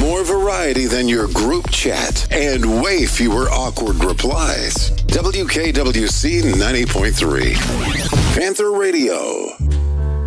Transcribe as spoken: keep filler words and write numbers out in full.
More variety than your group chat and way fewer awkward replies. W K W C ninety point three. Panther Radio.